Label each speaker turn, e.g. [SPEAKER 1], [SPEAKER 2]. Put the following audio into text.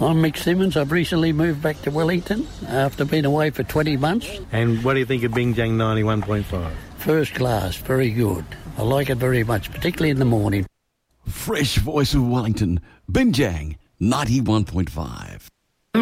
[SPEAKER 1] I'm Mick Simmons. I've recently moved back to Wellington after being away for 20 months.
[SPEAKER 2] And what do you think of Binjang 91.5?
[SPEAKER 1] First class, very good. I like it very much, particularly in the morning.
[SPEAKER 3] Fresh voice of Wellington, Binjang 91.5.